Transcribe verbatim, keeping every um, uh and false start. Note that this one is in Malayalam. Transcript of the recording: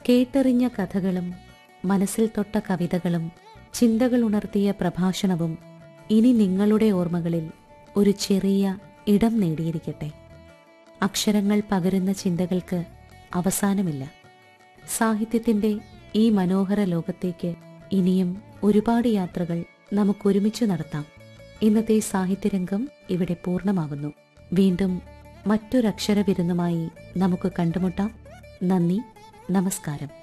കേട്ടറിഞ്ഞ കഥകളും മനസ്സിൽ തൊട്ട കവിതകളും ചിന്തകൾ ഉണർത്തിയ പ്രഭാഷണവും ഇനി നിങ്ങളുടെ ഓർമ്മകളിൽ ഒരു ചെറിയ ഇടം നേടിയിരിക്കട്ടെ. അക്ഷരങ്ങൾ പകരുന്ന ചിന്തകൾക്ക് അവസാനമില്ല. സാഹിത്യത്തിൻ്റെ ഈ മനോഹര ലോകത്തേക്ക് ഇനിയും ഒരുപാട് യാത്രകൾ നമുക്കൊരുമിച്ചു നടത്താം. ഇന്നത്തെ സാഹിത്യരംഗം ഇവിടെ പൂർണ്ണമാകുന്നു. വീണ്ടും മറ്റൊരക്ഷരവിരുന്നുമായി നമുക്ക് കണ്ടുമുട്ടാം. നന്ദി, നമസ്കാരം.